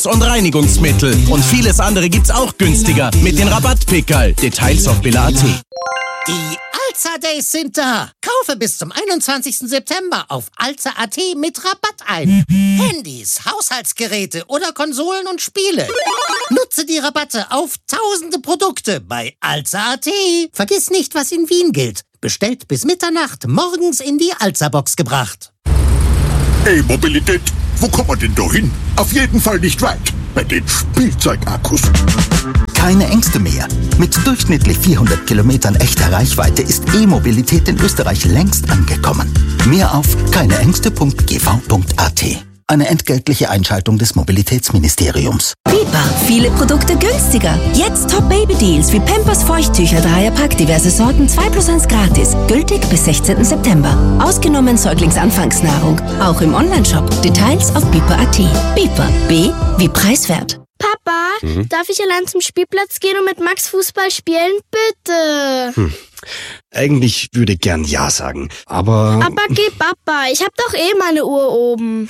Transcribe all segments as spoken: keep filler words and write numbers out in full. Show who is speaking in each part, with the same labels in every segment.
Speaker 1: und Reinigungsmittel. Und vieles andere gibt's auch günstiger mit den Rabattpickerl. Details auf billa punkt at.
Speaker 2: Die Alza Days sind da. Kaufe bis zum einundzwanzigsten September auf alza punkt at mit Rabatt ein. Handys, Haushaltsgeräte oder Konsolen und Spiele. Nutze die Rabatte auf tausende Produkte bei alza punkt at. Vergiss nicht, was in Wien gilt. Bestellt bis Mitternacht, morgens in die Alza-Box gebracht.
Speaker 3: Hey, Mobilität, wo kommen wir denn da hin? Auf jeden Fall nicht weit. Bei den Spielzeugakkus.
Speaker 4: Keine Ängste mehr. Mit durchschnittlich vierhundert Kilometern echter Reichweite ist E-Mobilität in Österreich längst angekommen. Mehr auf keineängste punkt g v punkt a t. Eine entgeltliche Einschaltung des Mobilitätsministeriums.
Speaker 5: Bipa, viele Produkte günstiger. Jetzt Top-Baby-Deals wie Pampers Feuchttücher Dreierpack, diverse Sorten, zwei plus eins gratis. Gültig bis sechzehnten September. Ausgenommen Säuglingsanfangsnahrung. Auch im Onlineshop. Details auf bipa punkt at. Bipa, B wie preiswert.
Speaker 6: Papa, mhm. darf ich allein zum Spielplatz gehen und mit Max Fußball spielen? Bitte.
Speaker 7: Hm. Eigentlich würde ich gern Ja sagen, aber...
Speaker 6: Aber geh, Papa, ich hab doch eh meine Uhr oben.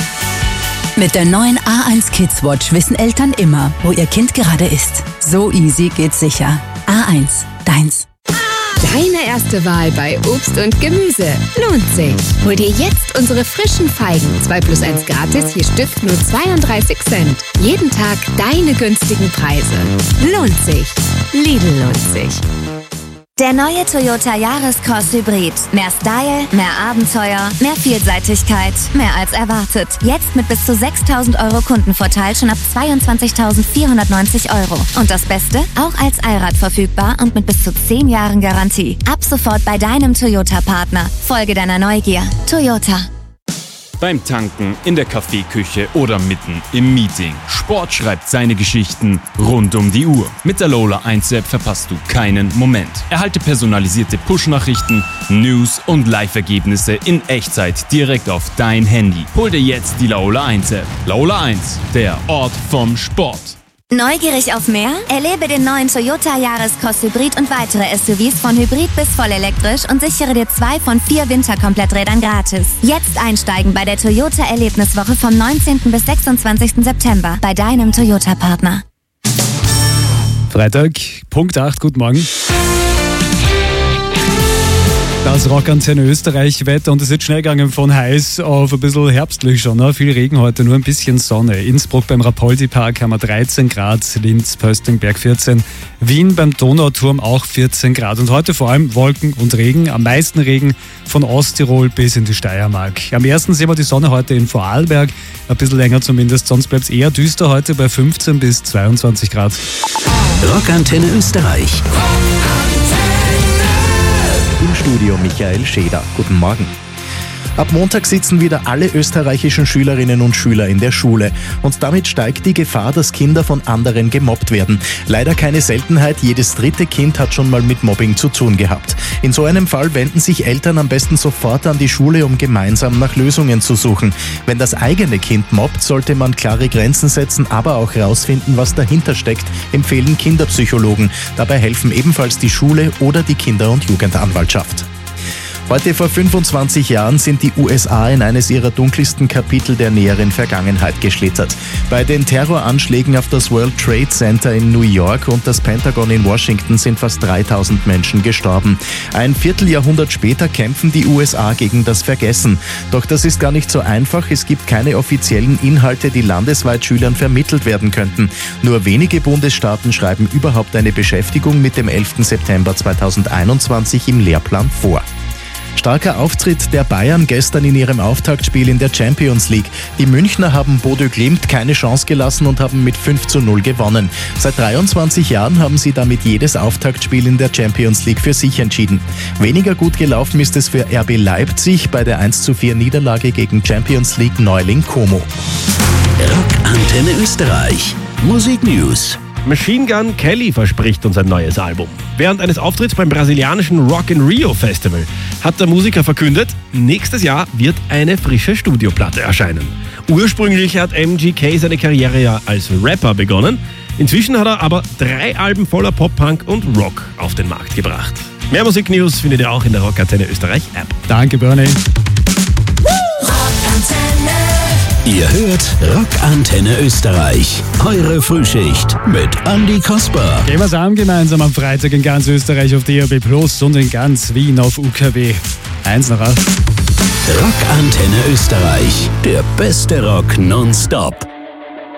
Speaker 5: Mit der neuen A eins Kids Watch wissen Eltern immer, wo ihr Kind gerade ist. So easy geht's sicher. A eins, deins.
Speaker 8: Deine erste Wahl bei Obst und Gemüse. Lohnt sich. Hol dir jetzt unsere frischen Feigen. zwei plus eins gratis, je Stück nur zweiunddreißig Cent. Jeden Tag deine günstigen Preise. Lohnt sich. Lidl lohnt sich.
Speaker 9: Der neue Toyota Yaris-Cross Hybrid. Mehr Style, mehr Abenteuer, mehr Vielseitigkeit, mehr als erwartet. Jetzt mit bis zu sechstausend Euro Kundenvorteil schon ab zweiundzwanzigtausendvierhundertneunzig Euro. Und das Beste? Auch als Allrad verfügbar und mit bis zu zehn Jahren Garantie. Ab sofort bei deinem Toyota-Partner. Folge deiner Neugier. Toyota.
Speaker 10: Beim Tanken, in der Kaffeeküche oder mitten im Meeting. Sport schreibt seine Geschichten rund um die Uhr. Mit der Lola eins App verpasst du keinen Moment. Erhalte personalisierte Push-Nachrichten, News und Live-Ergebnisse in Echtzeit direkt auf dein Handy. Hol dir jetzt die Lola eins App. Lola eins, der Ort vom Sport.
Speaker 9: Neugierig auf mehr? Erlebe den neuen Toyota Yaris-Cross Hybrid und weitere S U Vs von Hybrid bis vollelektrisch und sichere dir zwei von vier Winterkompletträdern gratis. Jetzt einsteigen bei der Toyota Erlebniswoche vom neunzehnten bis sechsundzwanzigsten September bei deinem Toyota-Partner.
Speaker 11: Freitag, Punkt acht, guten Morgen. Das Rockantenne Österreich Wetter und es ist schnell gegangen von heiß auf ein bisschen herbstlich schon. Ne? Viel Regen heute, nur ein bisschen Sonne. Innsbruck beim Rapoldi-Park haben wir dreizehn Grad, Linz, Pöstlingberg vierzehn, Wien beim Donauturm auch vierzehn Grad. Und heute vor allem Wolken und Regen, am meisten Regen von Osttirol bis in die Steiermark. Am ersten sehen wir die Sonne heute in Vorarlberg, ein bisschen länger zumindest, sonst bleibt es eher düster heute bei fünfzehn bis zweiundzwanzig Grad.
Speaker 4: Rockantenne Österreich.
Speaker 12: Im Studio Michael Scheder. Guten Morgen. Ab Montag sitzen wieder alle österreichischen Schülerinnen und Schüler in der Schule. Und damit steigt die Gefahr, dass Kinder von anderen gemobbt werden. Leider keine Seltenheit, jedes dritte Kind hat schon mal mit Mobbing zu tun gehabt. In so einem Fall wenden sich Eltern am besten sofort an die Schule, um gemeinsam nach Lösungen zu suchen. Wenn das eigene Kind mobbt, sollte man klare Grenzen setzen, aber auch herausfinden, was dahinter steckt, empfehlen Kinderpsychologen. Dabei helfen ebenfalls die Schule oder die Kinder- und Jugendanwaltschaft. Heute vor fünfundzwanzig Jahren sind die U S A in eines ihrer dunkelsten Kapitel der näheren Vergangenheit geschlittert. Bei den Terroranschlägen auf das World Trade Center in New York und das Pentagon in Washington sind fast dreitausend Menschen gestorben. Ein Vierteljahrhundert später kämpfen die U S A gegen das Vergessen. Doch das ist gar nicht so einfach. Es gibt keine offiziellen Inhalte, die landesweit Schülern vermittelt werden könnten. Nur wenige Bundesstaaten schreiben überhaupt eine Beschäftigung mit dem elften September zweitausendeinundzwanzig im Lehrplan vor. Starker Auftritt der Bayern gestern in ihrem Auftaktspiel in der Champions League. Die Münchner haben Bodø Glimt keine Chance gelassen und haben mit fünf zu null gewonnen. Seit dreiundzwanzig Jahren haben sie damit jedes Auftaktspiel in der Champions League für sich entschieden. Weniger gut gelaufen ist es für R B Leipzig bei der eins zu vier Niederlage gegen Champions League Neuling Como.
Speaker 4: Rockantenne Österreich. Musik News.
Speaker 13: Machine Gun Kelly verspricht uns ein neues Album. Während eines Auftritts beim brasilianischen Rock in Rio Festival hat der Musiker verkündet, nächstes Jahr wird eine frische Studioplatte erscheinen. Ursprünglich hat M G K seine Karriere ja als Rapper begonnen. Inzwischen hat er aber drei Alben voller Pop-Punk und Rock auf den Markt gebracht. Mehr Musik-News findet ihr auch in der Rockantenne Österreich App.
Speaker 11: Danke, Bernie.
Speaker 14: Ihr hört Rockantenne Österreich. Eure Frühschicht mit Andi Kasper.
Speaker 11: Gehen wir zusammen gemeinsam am Freitag in ganz Österreich auf D A B Plus und in ganz Wien auf U K W. Eins noch auf.
Speaker 14: Rockantenne Österreich. Der beste Rock nonstop.